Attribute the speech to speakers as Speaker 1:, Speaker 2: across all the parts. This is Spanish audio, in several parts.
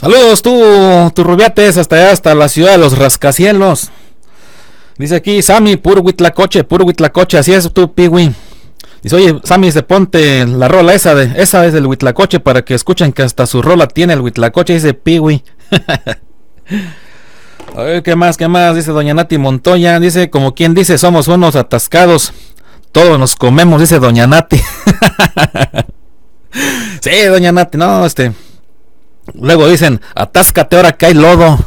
Speaker 1: Saludos tú rubiates, hasta allá, hasta la ciudad de los rascacielos. Dice aquí, Sammy, puro huitlacoche, así es tú, Piwi. Dice, oye, Sammy, se ponte la rola esa es del huitlacoche para que escuchen que hasta su rola tiene el huitlacoche, dice Piwi. A ver, ¿qué más? Dice doña Nati Montoya, dice, como quien dice, somos unos atascados, todos nos comemos, dice doña Nati. Sí, doña Nati, no, luego dicen, atáscate ahora que hay lodo.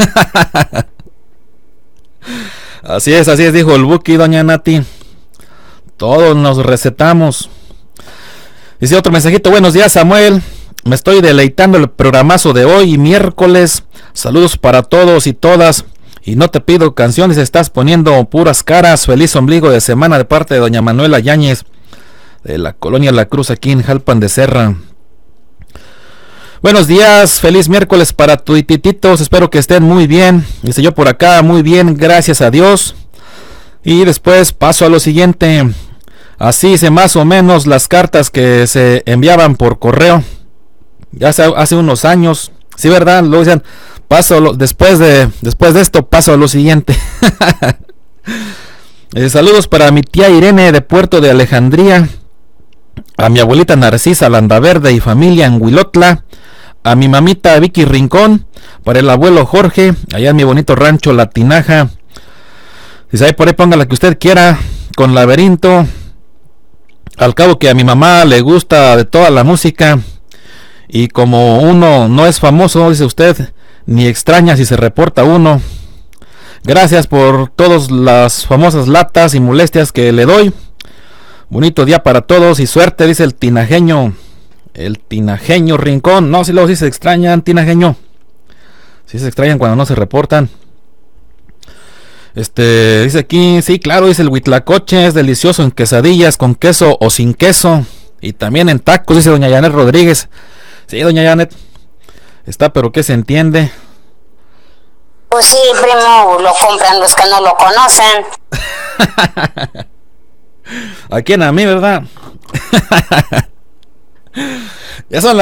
Speaker 1: Así es, dijo el Buki, doña Nati. Todos nos recetamos. Dice otro mensajito, buenos días, Samuel. Me estoy deleitando el programazo de hoy, miércoles. Saludos para todos y todas. Y no te pido canciones, estás poniendo puras caras. Feliz ombligo de semana de parte de doña Manuela Yáñez, de la colonia La Cruz, aquí en Jalpan de Serra. Buenos días, feliz miércoles para tuitititos, espero que estén muy bien. Dice yo por acá, muy bien, gracias a Dios. Y después paso a lo siguiente. Así hice más o menos las cartas que se enviaban por correo. Ya hace unos años. Sí, ¿verdad? Luego decían, después de esto paso a lo siguiente. Saludos para mi tía Irene de Puerto de Alejandría. A mi abuelita Narcisa Landaverde y familia en Huilotla. A mi mamita Vicky Rincón. Para el abuelo Jorge, allá en mi bonito rancho La Tinaja. Dice ahí por ahí ponga la que usted quiera. Con Laberinto. Al cabo que a mi mamá le gusta de toda la música. Y como uno no es famoso, dice usted, ni extraña si se reporta uno. Gracias por todas las famosas latas y molestias que le doy. Bonito día para todos y suerte, dice el tinajeño. El tinajeño Rincón. No, si luego sí se extrañan, tinajeño. Sí se extrañan cuando no se reportan. Dice aquí, sí, claro, dice el huitlacoche es delicioso en quesadillas, con queso o sin queso. Y también en tacos, dice doña Janet Rodríguez. Sí, doña Janet. Está, pero ¿qué se entiende?
Speaker 2: Pues sí, primo, lo compran los que no lo conocen.
Speaker 1: ¿A quién? A mí, ¿verdad? Ya son